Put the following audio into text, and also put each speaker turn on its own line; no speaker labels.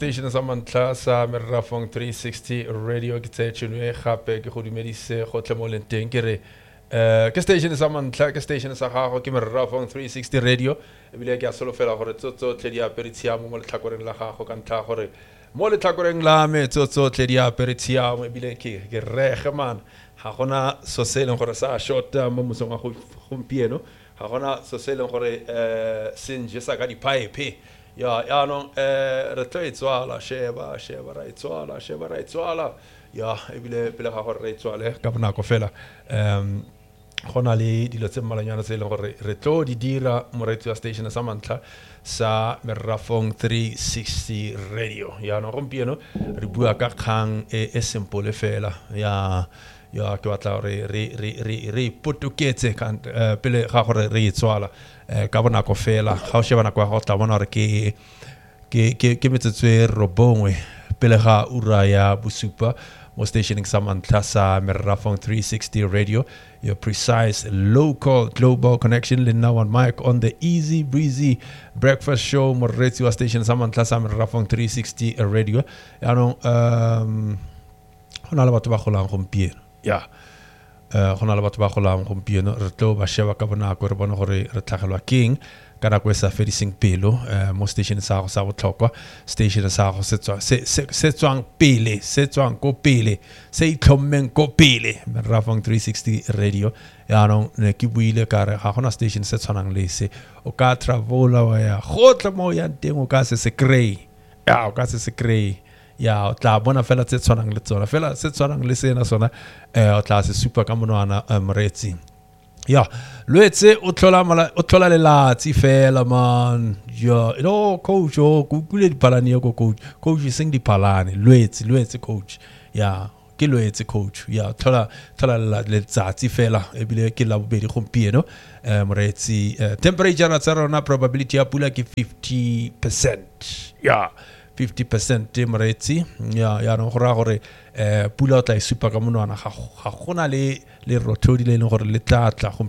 station sa mantla sa Merrafong 360 radio ke tsetšheno gape ke go dumedise go tle mo leng teng ke re ke station sa mantla ke station sa gago ke Merrafong 360 radio ebile ke a solofela gore tsotlhe di apere tshiamo mo letlhakoreng la gago ka ntlha gore mo letlhakoreng la me tsotlhe di apere tshiamo ebile ke rege man ga gona so se leng gore sa shota mo mosong wa gompieno ga gona so se leng gore senje sa ka dipipe ya no re tla itswala sheba ra itswala ya ebile pele ga gore re itswale ka bonako fela gona le dilo tse mmalanyana tse leng gore re tlo di dira moretsi wa station sa mantla sa Merrafong 360 radio ya no gompieno re bua ka kgang e simple fela ya ke batla re potoketse ka pele ga gore re itswala ka bonako fela ga o sheba nako go tla bona re ke metsetswe robongwe pele ga ura ya bosupa mo stationing sa mantla sa Merrafong 360 radio, your precise local global connection le now on mic on the easy breezy breakfast show moretsi wa station sa mantla sa Merrafong 360 radio ya no gona le batho ba golang gompieno ya gona le batho ba golang gompieno re tlo ba sheba ka bonako re bona gore re tlhagelwa keng ka nako e sa fediseng pelo mo station sa go sa botlhokwa station sa go se tswang ko pele se itlhommeng ko pele Merrafong 360 radio ya no ne ke buile ka re ga gona station se tshwanang le se o ka travel wa ya gotla mo ya teng o ka se kry ya o ka se kry ya o tla bona fela tse tshwanang le tsona fela se tshwanang le sena sona o tla se super ka monwana moretsi ya lwetse o tlola lelatsi fela man ya no coach o kule dipalane go coach sing dipalane lwetse coach ya ke lwetse coach ya tlola letsatsi fela ebile ke la bobedi gompieno moretsi temperature tsa rona probability ya pula ke 50% ya 50% moretsi ya no gora gore pula o tla e supa ka monwana ga gona le rothodi le leng gore le tla